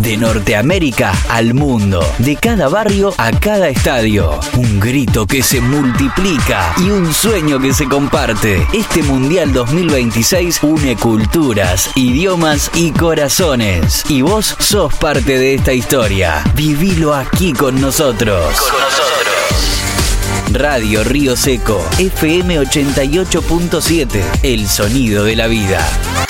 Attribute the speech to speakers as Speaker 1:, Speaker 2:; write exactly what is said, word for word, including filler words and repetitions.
Speaker 1: De Norteamérica al mundo, de cada barrio a cada estadio. Un grito que se multiplica y un sueño que se comparte. Este Mundial dos mil veintiséis une culturas, idiomas y corazones. Y vos sos parte de esta historia. Vivilo aquí con nosotros. Con nosotros. Radio Río Seco, F M ochenta y ocho punto siete. El sonido de la vida.